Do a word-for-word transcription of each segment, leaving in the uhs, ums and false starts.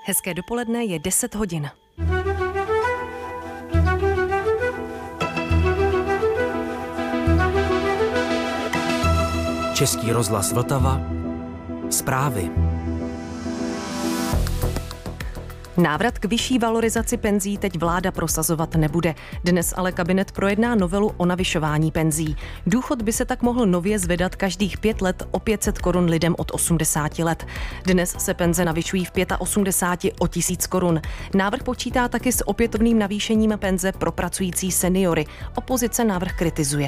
Hezké dopoledne, je deset hodin. Český rozhlas Vltava. Zprávy. Návrat k vyšší valorizaci penzí teď vláda prosazovat nebude. Dnes ale kabinet projedná novelu o navyšování penzí. Důchod by se tak mohl nově zvedat každých pět let o pět set korun lidem od osmdesáti let. Dnes se penze navyšují v osmdesáti pěti o tisíc korun. Návrh počítá taky s opětovným navýšením penze pro pracující seniory. Opozice návrh kritizuje.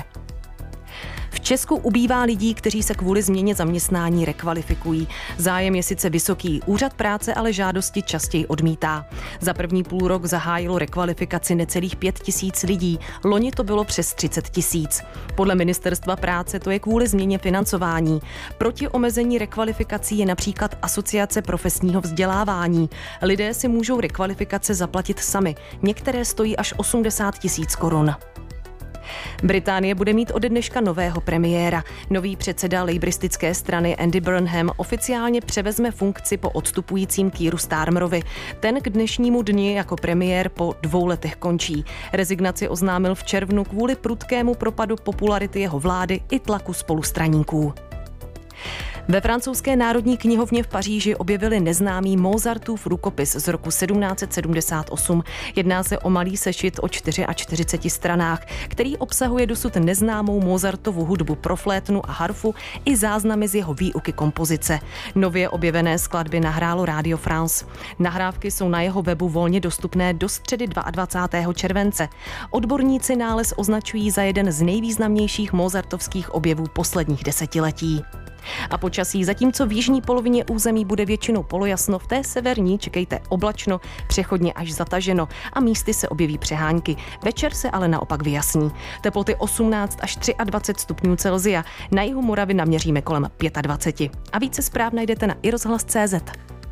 V Česku ubývá lidí, kteří se kvůli změně zaměstnání rekvalifikují. Zájem je sice vysoký, úřad práce ale žádosti častěji odmítá. Za první půlrok zahájilo rekvalifikaci necelých pět tisíc lidí, loni to bylo přes třicet tisíc. Podle ministerstva práce to je kvůli změně financování. Proti omezení rekvalifikací je například Asociace profesního vzdělávání. Lidé si můžou rekvalifikace zaplatit sami, některé stojí až osmdesát tisíc korun. Británie bude mít ode dneška nového premiéra. Nový předseda lejbristické strany Andy Burnham oficiálně převezme funkci po odstupujícím Keeru Starmerovi. Ten k dnešnímu dni jako premiér po dvou letech končí. Rezignaci oznámil v červnu kvůli prudkému propadu popularity jeho vlády i tlaku spolustraníků. Ve francouzské národní knihovně v Paříži objevili neznámý Mozartův rukopis z roku sedmnáct set sedmdesát osm. Jedná se o malý sešit o čtyřiceti čtyři stranách, který obsahuje dosud neznámou Mozartovu hudbu pro flétnu a harfu i záznamy z jeho výuky kompozice. Nově objevené skladby nahrálo Radio France. Nahrávky jsou na jeho webu volně dostupné do středy dvacátého druhého července. Odborníci nález označují za jeden z nejvýznamnějších mozartovských objevů posledních desetiletí. A počasí, zatímco v jižní polovině území bude většinou polojasno, v té severní čekejte oblačno, přechodně až zataženo a místy se objeví přehánky. Večer se ale naopak vyjasní. Teploty osmnáct až dvacet tři stupňů Celsia. Na jihu Moravy naměříme kolem dvacet pět. A více zpráv najdete na i rozhlas tečka cé zet.